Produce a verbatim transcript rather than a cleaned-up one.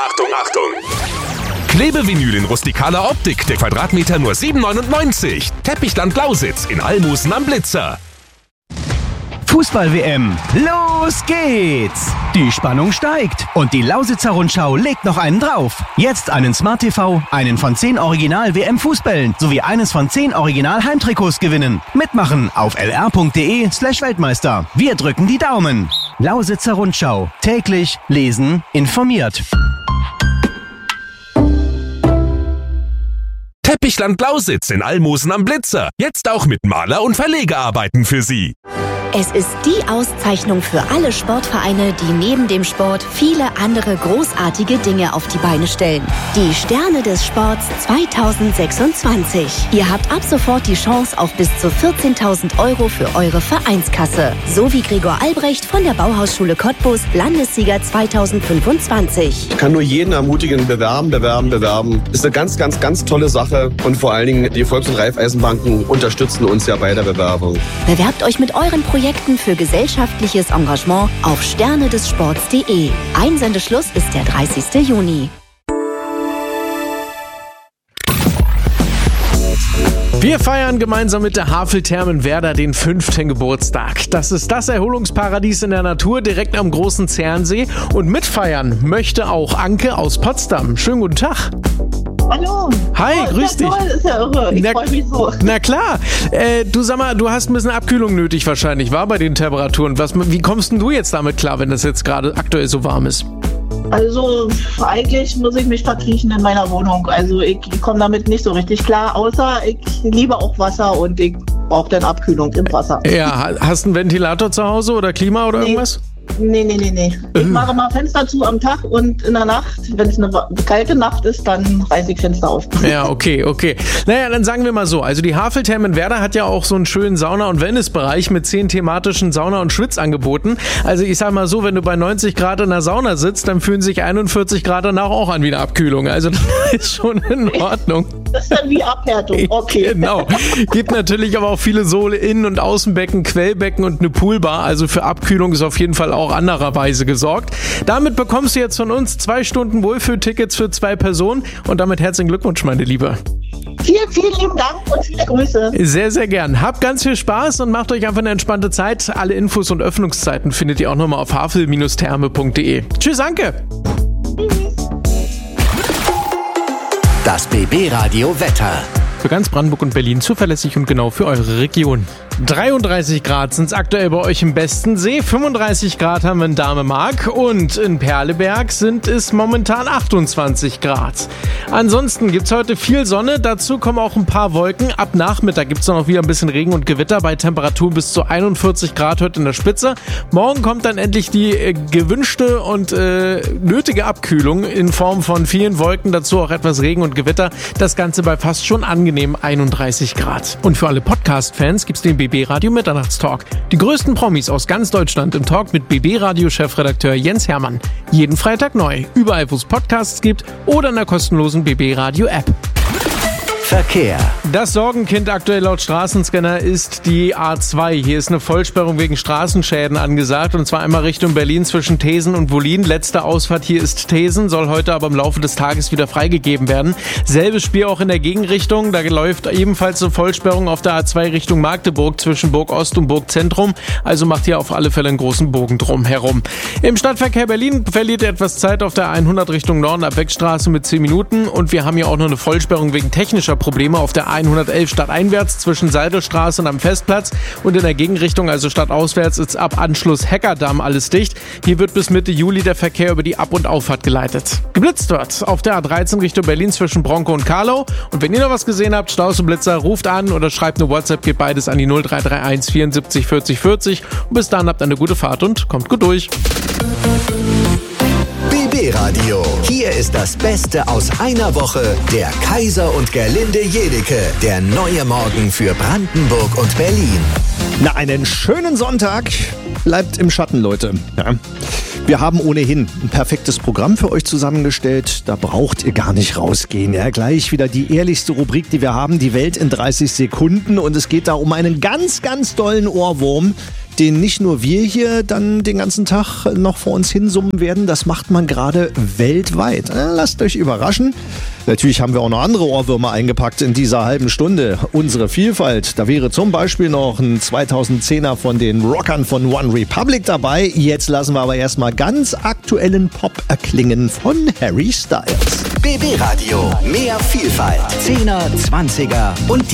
Achtung, Achtung! Klebevinyl in rustikaler Optik, der Quadratmeter nur sieben neunundneunzig. Teppichland Lausitz in Almusen am Blitzer. Fußball-W M. Los geht's! Die Spannung steigt und die Lausitzer Rundschau legt noch einen drauf. Jetzt einen Smart T V, einen von zehn Original-W M-Fußbällen sowie eines von zehn Original-Heimtrikots gewinnen. Mitmachen auf lr.de slash Weltmeister. Wir drücken die Daumen. Lausitzer Rundschau. Täglich lesen, informiert. Teppichland Lausitz in Almusen am Blitzer. Jetzt auch mit Maler- und Verlegearbeiten für Sie. Es ist die Auszeichnung für alle Sportvereine, die neben dem Sport viele andere großartige Dinge auf die Beine stellen. Die Sterne des Sports zwanzig sechsundzwanzig. Ihr habt ab sofort die Chance auf bis zu vierzehntausend Euro für eure Vereinskasse. So wie Gregor Albrecht von der Bauhausschule Cottbus, Landessieger zweitausendfünfundzwanzig. Ich kann nur jeden ermutigen, bewerben, bewerben, bewerben. Ist eine ganz, ganz, ganz tolle Sache. Und vor allen Dingen, die Volks- und Raiffeisenbanken unterstützen uns ja bei der Bewerbung. Bewerbt euch mit euren Projekten für gesellschaftliches Engagement auf sterne des sports punkt de. Einsendeschluss ist der dreißigster Juni. Wir feiern gemeinsam mit der Havel-Thermen Werder den fünften Geburtstag. Das ist das Erholungsparadies in der Natur direkt am großen Zernsee. Und mitfeiern möchte auch Anke aus Potsdam. Schönen guten Tag. Hallo. Hi, oh, grüß ist ja dich. Toll, ist ja irre. Ich Na, freue mich so. Na klar. Äh, du sag mal, du hast ein bisschen Abkühlung nötig wahrscheinlich, war bei den Temperaturen. Was, wie kommst denn du jetzt damit klar, wenn das jetzt gerade aktuell so warm ist? Also eigentlich muss ich mich verkriechen in meiner Wohnung. Also ich, ich komme damit nicht so richtig klar, außer ich liebe auch Wasser und ich brauche dann Abkühlung im Wasser. Ja, hast du einen Ventilator zu Hause oder Klima oder Nee. irgendwas? Nee, nee, nee, nee. Ich mache mal Fenster zu am Tag und in der Nacht, wenn es eine kalte Nacht ist, dann reiße ich Fenster auf. Ja, okay, okay. Naja, dann sagen wir mal so. Also die Havel-Thermen Werder hat ja auch so einen schönen Sauna- und Wellnessbereich mit zehn thematischen Sauna- und Schwitzangeboten. Also ich sag mal so, wenn du bei neunzig Grad in der Sauna sitzt, dann fühlen sich einundvierzig Grad danach auch an wie eine Abkühlung. Also das ist schon in Ordnung. Das ist dann wie Abhärtung, okay. Genau. Gibt natürlich aber auch viele Sohle, Innen- und Außenbecken, Quellbecken und eine Poolbar. Also für Abkühlung ist auf jeden Fall auch andererweise gesorgt. Damit bekommst du jetzt von uns zwei Stunden Wohlfühltickets für zwei Personen und damit herzlichen Glückwunsch, meine Liebe. Vielen, vielen lieben Dank und viele Grüße. Sehr, sehr gern. Habt ganz viel Spaß und macht euch einfach eine entspannte Zeit. Alle Infos und Öffnungszeiten findet ihr auch nochmal auf havel Therme punkt de. Tschüss, Anke. Das B B-Radio Wetter. Für ganz Brandenburg und Berlin zuverlässig und genau für eure Region. dreiunddreißig Grad sind es aktuell bei euch im Bestensee, fünfunddreißig Grad haben wir in Damemark und in Perleberg sind es momentan achtundzwanzig Grad. Ansonsten gibt es heute viel Sonne, dazu kommen auch ein paar Wolken. Ab Nachmittag gibt es dann auch wieder ein bisschen Regen und Gewitter bei Temperaturen bis zu einundvierzig Grad heute in der Spitze. Morgen kommt dann endlich die äh, gewünschte und äh, nötige Abkühlung in Form von vielen Wolken, dazu auch etwas Regen und Gewitter. Das Ganze bei fast schon angenehm einunddreißig Grad. Und für alle Podcast-Fans gibt's den B B-Radio Mitternachtstalk. Die größten Promis aus ganz Deutschland im Talk mit B B-Radio-Chefredakteur Jens Hermann. Jeden Freitag neu, überall wo es Podcasts gibt oder in der kostenlosen B B-Radio-App. Verkehr. Das Sorgenkind aktuell laut Straßenscanner ist die A zwei. Hier ist eine Vollsperrung wegen Straßenschäden angesagt und zwar einmal Richtung Berlin zwischen Thesen und Wollin. Letzte Ausfahrt hier ist Thesen, soll heute aber im Laufe des Tages wieder freigegeben werden. Selbes Spiel auch in der Gegenrichtung. Da läuft ebenfalls eine Vollsperrung auf der A zwei Richtung Magdeburg zwischen Burg Ost und Burg Zentrum. Also macht hier auf alle Fälle einen großen Bogen drum herum. Im Stadtverkehr Berlin verliert ihr etwas Zeit auf der hundert Richtung Norden ab Beckstraße mit zehn Minuten und wir haben hier auch noch eine Vollsperrung wegen technischer Probleme auf der hundertelf stadteinwärts zwischen Seidelstraße und am Festplatz und in der Gegenrichtung, also stadtauswärts, ist ab Anschluss Heckerdamm alles dicht. Hier wird bis Mitte Juli der Verkehr über die Ab- und Auffahrt geleitet. Geblitzt wird auf der A dreizehn Richtung Berlin zwischen Bronco und Karlau und wenn ihr noch was gesehen habt, Staus und Blitzer, ruft an oder schreibt eine WhatsApp, geht beides an die null drei drei eins vierundsiebzig vierzig vierzig und bis dann habt eine gute Fahrt und kommt gut durch. B B-Radio. Hier ist das Beste aus einer Woche. Der Kaiser und Gerlinde Jedecke. Der neue Morgen für Brandenburg und Berlin. Na, einen schönen Sonntag. Bleibt im Schatten, Leute. Ja. Wir haben ohnehin ein perfektes Programm für euch zusammengestellt. Da braucht ihr gar nicht rausgehen. Ja, gleich wieder die ehrlichste Rubrik, die wir haben, die Welt in dreißig Sekunden. Und es geht da um einen ganz, ganz dollen Ohrwurm, den nicht nur wir hier dann den ganzen Tag noch vor uns hinsummen werden. Das macht man gerade weltweit. Lasst euch überraschen. Natürlich haben wir auch noch andere Ohrwürmer eingepackt in dieser halben Stunde. Unsere Vielfalt, da wäre zum Beispiel noch ein zweitausendzehner von den Rockern von One Republic dabei. Jetzt lassen wir aber erstmal ganz aktuellen Pop erklingen von Harry Styles. B B Radio, mehr Vielfalt. Zehner, Zwanziger und